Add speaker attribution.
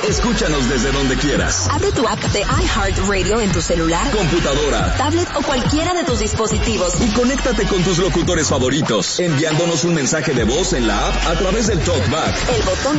Speaker 1: Escúchanos desde donde quieras.
Speaker 2: Abre tu app de iHeartRadio en tu celular,
Speaker 1: computadora,
Speaker 2: tablet o cualquiera de tus dispositivos.
Speaker 1: Y conéctate con tus locutores favoritos, enviándonos un mensaje de voz en la app a través del TalkBack.
Speaker 2: El botón